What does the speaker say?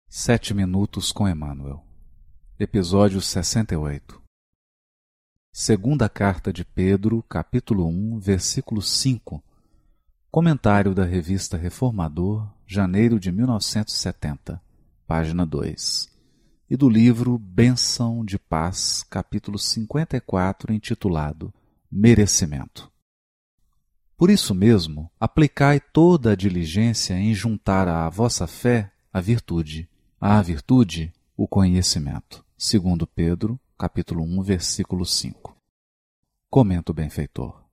7 minutos com Emmanuel. Episódio 68. Segunda Carta de Pedro, capítulo 1, versículo 5. Comentário da Revista Reformador, janeiro de 1970, página 2. E do livro Bênção de Paz, capítulo 54, intitulado Merecimento. Por isso mesmo, aplicai toda a diligência em juntar à vossa fé a virtude, à virtude, o conhecimento. Segundo Pedro, capítulo 1, versículo 5. Comenta o benfeitor.